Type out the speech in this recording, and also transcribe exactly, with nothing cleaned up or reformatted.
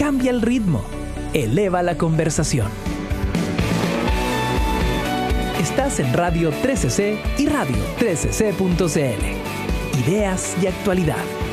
cambia el ritmo, eleva la conversación. Estás en Radio trece C y Radio trece C punto C L. Ideas y actualidad.